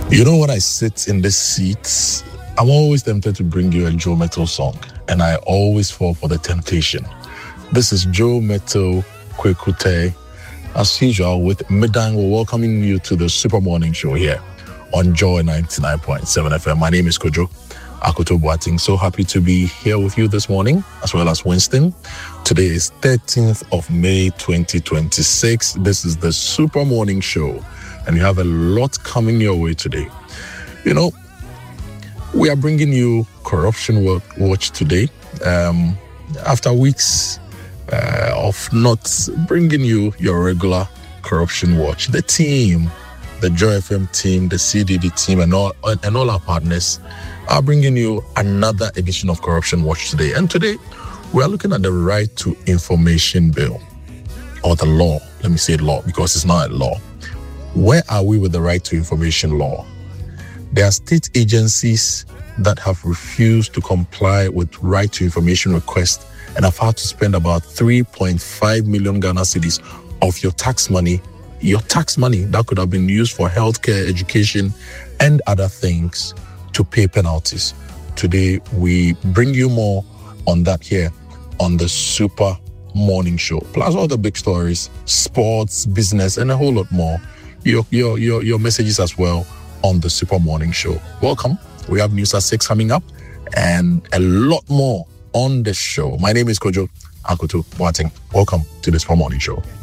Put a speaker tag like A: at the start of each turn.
A: You know, when I sit in this seat, I'm always tempted to bring you a Joe Metal song, and I always fall for the temptation. This is Joe Metal Kwekute. As usual, with Midang, we're welcoming you to the Super Morning Show here on Joy 99.7 FM. My name is Kojo Akoto Boating. So happy to be here with you this morning, as well as Winston. Today is 13th of May, 2026. This is the Super Morning Show, and we have a lot coming your way today. You know, we are bringing you Corruption Watch today. After weeks of not bringing you your regular Corruption Watch, the team, the Joy FM team, the CDD team, and all our partners are bringing you another edition of Corruption Watch today. And today, we are looking at the Right to Information Bill, or the law. Let me say law, because it's not a law. Where are we with the Right to Information law? There are state agencies that have refused to comply with Right to Information requests and have had to spend about 3.5 million Ghana cedis of your tax money that could have been used for healthcare, education, and other things, to pay penalties. Today, we bring you more on that here on the Super Morning Show, plus all the big stories, sports, business, and a whole lot more. Your messages as well on the Super Morning Show. Welcome. We have news at 6 coming up and a lot more on the show. My name is Kojo Akoto Boating. Welcome to the Super Morning Show.